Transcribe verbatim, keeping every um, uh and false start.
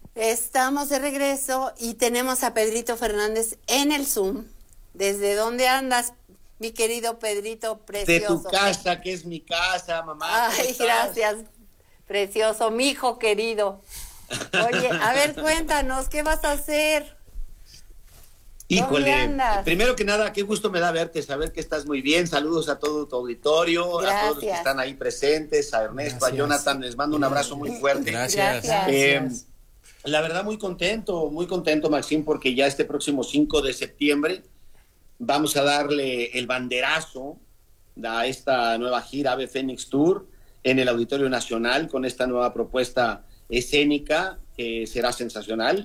Estamos de regreso y tenemos a Pedrito Fernández en el Zoom. ¿Desde dónde andas, mi querido Pedrito De tu precioso? casa, que es mi casa, mamá. ¿Cómo Ay, estás? gracias, precioso, mi hijo querido. Oye, a ver, cuéntanos, ¿qué vas a hacer? ¿Dónde Híjole, andas? primero que nada, qué gusto me da verte, saber que estás muy bien. Saludos a todo tu auditorio, a todos los que Gracias. están ahí presentes, a Ernesto, Gracias. a Jonathan, les mando un abrazo muy fuerte. Gracias. Gracias. Eh, la verdad, muy contento, muy contento, Maxim, porque ya este próximo cinco de septiembre vamos a darle el banderazo a esta nueva gira Ave Fénix Tour en el Auditorio Nacional con esta nueva propuesta escénica que será sensacional.